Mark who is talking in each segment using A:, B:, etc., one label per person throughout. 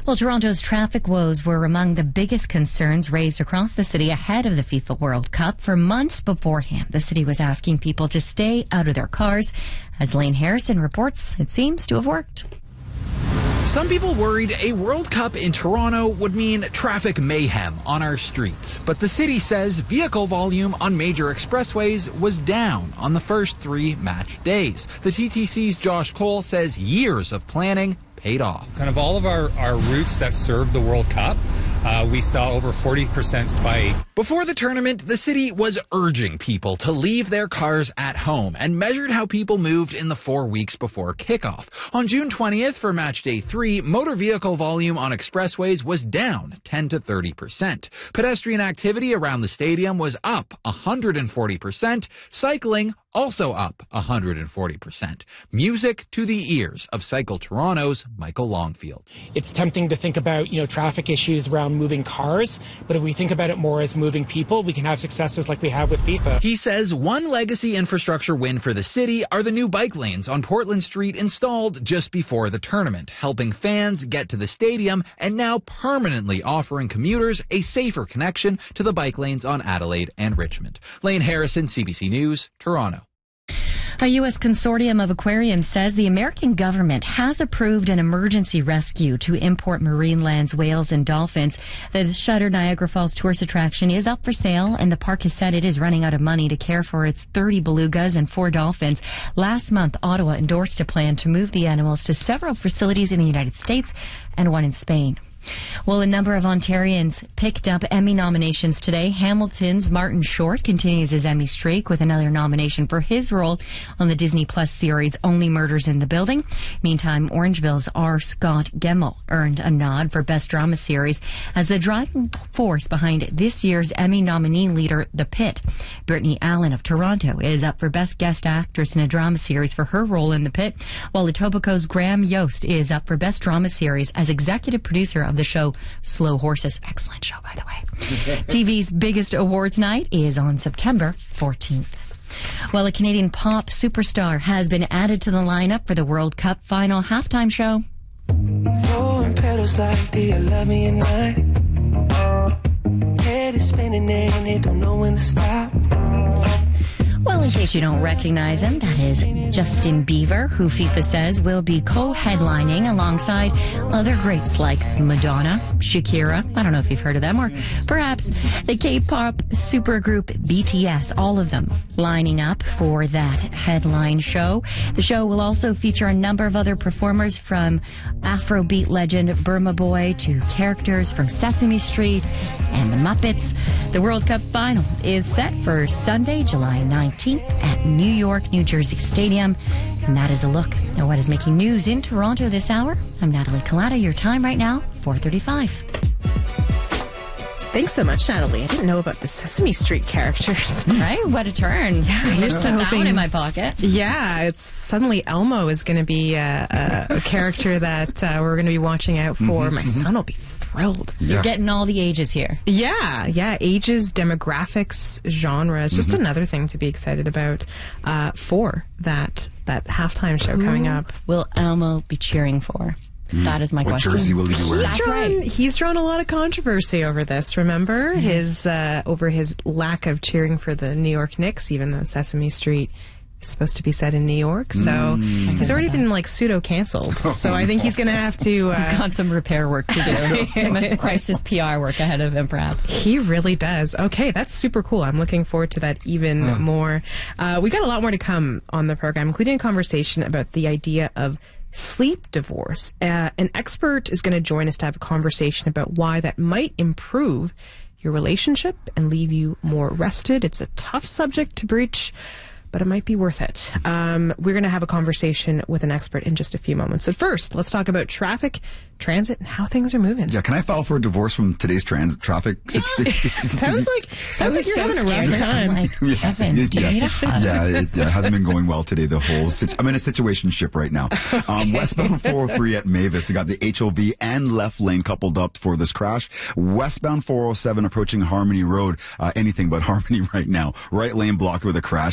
A: Well, Toronto's traffic woes were among the biggest concerns raised across the city ahead of the FIFA World Cup. For months beforehand, the city was asking people to stay out of their cars. As Lane Harrison reports, it seems to have worked.
B: Some people worried a World Cup in Toronto would mean traffic mayhem on our streets. But the city says vehicle volume on major expressways was down on the first 3 match days. The TTC's Josh Cole says years of planning paid off.
C: Kind of all of our routes that serve the World Cup, we saw over 40% spike.
B: Before the tournament, the city was urging people to leave their cars at home and measured how people moved in the 4 weeks before kickoff. On June 20th, for match day 3, motor vehicle volume on expressways was down 10 to 30%. Pedestrian activity around the stadium was up 140%. Cycling also up 140%. Music to the ears of Cycle Toronto's Michael Longfield.
D: It's tempting to think about, traffic issues around moving cars, but if we think about it more as moving people, we can have successes like we have with FIFA.
B: He says one legacy infrastructure win for the city are the new bike lanes on Portland Street installed just before the tournament, helping fans get to the stadium and now permanently offering commuters a safer connection to the bike lanes on Adelaide and Richmond. Lane Harrison, CBC News, Toronto.
A: A U.S. consortium of aquariums says the American government has approved an emergency rescue to import marine lands, whales, and dolphins. The Shutter Niagara Falls tourist attraction is up for sale, and the park has said it is running out of money to care for its 30 belugas and 4 dolphins. Last month, Ottawa endorsed a plan to move the animals to several facilities in the United States and one in Spain. Well, a number of Ontarians picked up Emmy nominations today. Hamilton's Martin Short continues his Emmy streak with another nomination for his role on the Disney Plus series Only Murders in the Building. Meantime, Orangeville's R. Scott Gemmell earned a nod for Best Drama Series as the driving force behind this year's Emmy nominee leader, The Pit. Brittany Allen of Toronto is up for Best Guest Actress in a Drama Series for her role in The Pit, while Etobicoke's Graham Yost is up for Best Drama Series as executive producer of the show Slow Horses. Excellent show, by the way. TV's biggest awards night is on September 14th. Well, a Canadian pop superstar has been added to the lineup for the World Cup final halftime show.
E: Throwing petals like, do you love me at night? Head is spinning and they don't know when to stop.
A: Well, in case you don't recognize him, that is Justin Bieber, who FIFA says will be co-headlining alongside other greats like Madonna, Shakira, I don't know if you've heard of them, or perhaps the K-pop supergroup BTS, all of them lining up for that headline show. The show will also feature a number of other performers, from Afrobeat legend Burma Boy to characters from Sesame Street and the Muppets. The World Cup final is set for Sunday, July 9th. At New York, New Jersey Stadium. And that is a look at what is making news in Toronto this hour. I'm Natalie Collada. Your time right now, 4:35.
F: Thanks so much, Natalie. I didn't know about the Sesame Street characters.
A: Right? What a turn.
F: Yeah,
A: I used to have that one in my pocket.
F: Yeah, it's suddenly Elmo is going to be a character that we're going to be watching out for. My son will be thrilled.
A: Yeah. You're getting all the ages here.
F: Yeah. Ages, demographics, genres. Just another thing to be excited about for that halftime show coming up.
A: Will Elmo be cheering for? That is my question.
G: What jersey will he be wearing?
A: That's right.
F: He's drawn a lot of controversy over this, remember? His over his lack of cheering for the New York Knicks, even though Sesame Street is supposed to be set in New York. So he's already been pseudo-canceled. So I think he's going to have to...
A: he's got some repair work to do. Some crisis PR work ahead of him, perhaps.
F: He really does. Okay, that's super cool. I'm looking forward to that even more. We got a lot more to come on the program, including a conversation about the idea of sleep divorce. An expert is going to join us to have a conversation about why that might improve your relationship and leave you more rested. It's a tough subject to breach, but it might be worth it. We're going to have a conversation with an expert in just a few moments. So first, let's talk about traffic, transit, and how things are moving.
G: Yeah, can I file for a divorce from today's traffic?
F: Sounds like you're having a rough time.
A: Kevin, do you need a hug?
G: Yeah, it hasn't been going well today. I'm in a situationship right now. Westbound 403 at Mavis, you got the HOV and left lane coupled up for this crash. Westbound 407 approaching Harmony Road, anything but Harmony right now. Right lane blocked with a crash.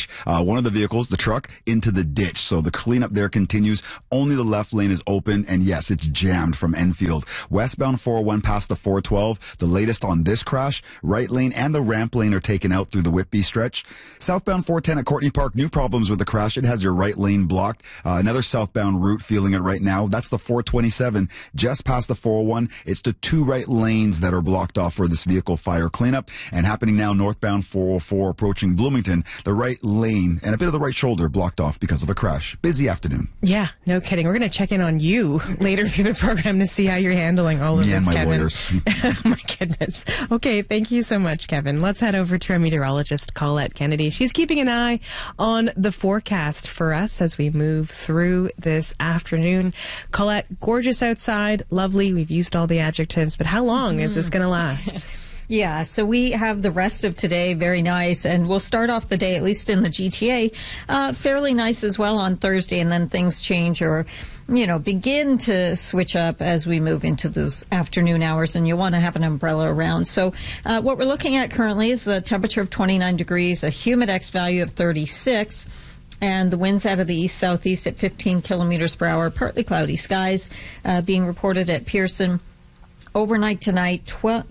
G: one of the vehicles, the truck, into the ditch. So the cleanup there continues. Only the left lane is open, and yes, it's jammed from Enfield. Westbound 401 past the 412. The latest on this crash, right lane and the ramp lane are taken out through the Whitby stretch. Southbound 410 at Courtney Park, new problems with the crash. It has your right lane blocked. Another southbound route feeling it right now. That's the 427 just past the 401. It's the two right lanes that are blocked off for this vehicle fire cleanup. And happening now northbound 404 approaching Bloomington, the right lane and a bit of the right shoulder blocked off because of a crash. Busy afternoon.
F: Yeah, no kidding. We're going to check in on you later through the program to see how you're handling all of
G: Me
F: this,
G: and my
F: Kevin.
G: lawyers.
F: My goodness. Okay, thank you so much, Kevin. Let's head over to our meteorologist, Colette Kennedy. She's keeping an eye on the forecast for us as we move through this afternoon. Colette, gorgeous outside, lovely. We've used all the adjectives, but how long is this going to last?
H: Yeah, so we have the rest of today very nice, and we'll start off the day, at least in the GTA, fairly nice as well on Thursday, and then things change or, begin to switch up as we move into those afternoon hours, and you want to have an umbrella around. So what we're looking at currently is a temperature of 29 degrees, a Humidex value of 36, and the winds out of the east-southeast at 15 kilometers per hour, partly cloudy skies being reported at Pearson. Overnight tonight,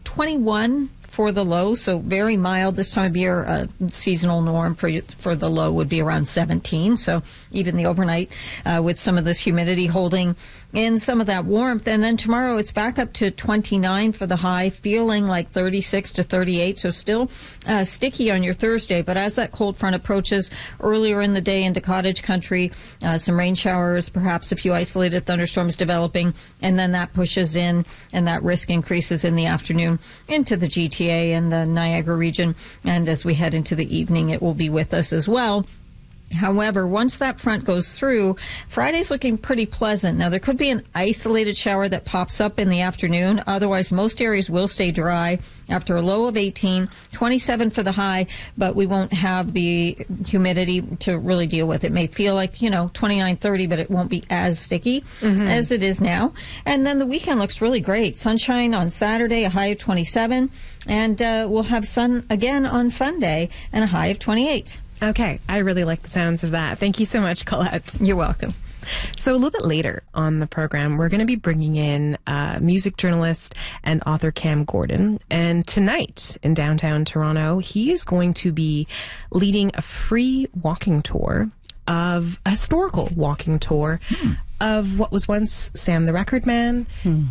H: 21 for the low, so very mild this time of year. Seasonal norm for the low would be around 17, so even the overnight with some of this humidity holding in some of that warmth. And then tomorrow it's back up to 29 for the high, feeling like 36 to 38, so still sticky on your Thursday. But as that cold front approaches earlier in the day into cottage country, some rain showers, perhaps a few isolated thunderstorms developing, and then that pushes in and that risk increases in the afternoon into the GTA and the Niagara region. And as we head into the evening, it will be with us as well. However, once that front goes through, Friday's looking pretty pleasant. Now, there could be an isolated shower that pops up in the afternoon. Otherwise, most areas will stay dry after a low of 18, 27 for the high, but we won't have the humidity to really deal with. It may feel like, 29, 30, but it won't be as sticky as it is now. And then the weekend looks really great. Sunshine on Saturday, a high of 27, and we'll have sun again on Sunday and a high of 28.
F: Okay, I really like the sounds of that. Thank you so much, Colette.
H: You're welcome.
F: So a little bit later on the program, we're going to be bringing in music journalist and author Cam Gordon. And tonight in downtown Toronto, he is going to be leading a free walking tour of a historical walking tour of what was once Sam the Record Man,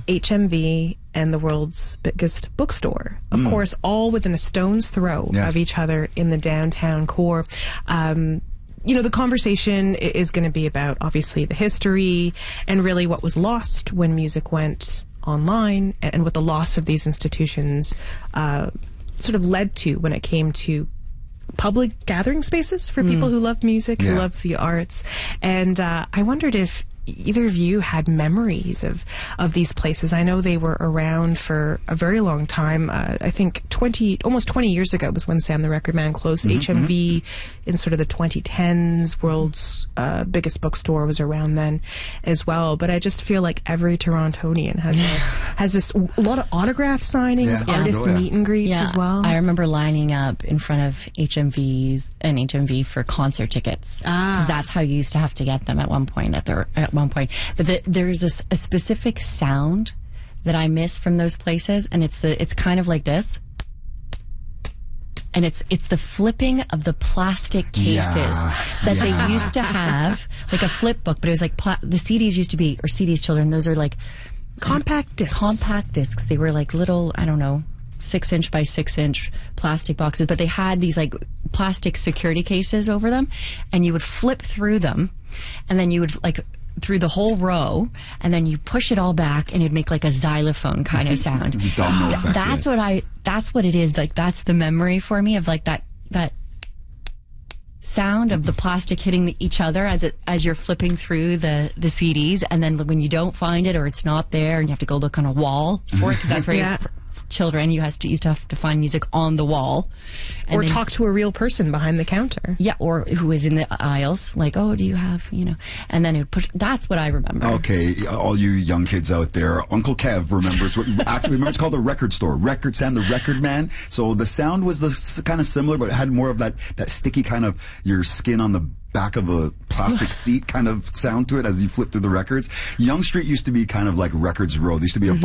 F: HMV, and the world's biggest bookstore. Of course, all within a stone's throw of each other in the downtown core. The conversation is going to be about, obviously, the history and really what was lost when music went online and what the loss of these institutions sort of led to when it came to public gathering spaces for people who love music, who love the arts. And I wondered if either of you had memories of these places. I know they were around for a very long time. I think almost 20 years ago was when Sam the Record Man closed. HMV in sort of the 2010s, world's biggest bookstore was around then as well. But I just feel like every Torontonian has this a lot of autograph signings, artist meet and greets as well.
A: I remember lining up in front of HMV for concert tickets, because that's how you used to have to get them at one point. But there's a specific sound that I miss from those places, and it's kind of like this. And it's the flipping of the plastic cases that they used to have, like a flip book, but it was like the CDs used to be, or CDs, children, those are like
F: compact discs.
A: Compact discs. They were like little, 6-inch by 6-inch plastic boxes, but they had these like plastic security cases over them, and you would flip through them, and then you would through the whole row, and then you push it all back, and it'd make like a xylophone kind of sound. That's what it is. Like, that's the memory for me of like that sound of the plastic hitting each other as you're flipping through the CDs, and then when you don't find it or it's not there, and you have to go look on a wall for it, because that's where children, you used to have to find music on the wall. And
F: or
A: then,
F: talk to a real person behind the counter.
A: Yeah, or who was in the aisles, like, oh, do you have, and then it would push. That's what I remember.
G: Okay, all you young kids out there, Uncle Kev remembers remember it's called the record store, record stand, the record man. So the sound was kind of similar, but it had more of that sticky kind of your skin on the back of a plastic seat kind of sound to it as you flip through the records. Yonge Street used to be kind of like Records Row. There used to be a